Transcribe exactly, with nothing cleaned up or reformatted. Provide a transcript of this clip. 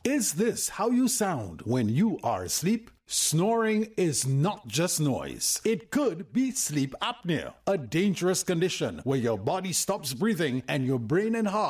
Is this how you sound when you are asleep? Snoring is not just noise. It could be sleep apnea, a dangerous condition where your body stops breathing and your brain and heart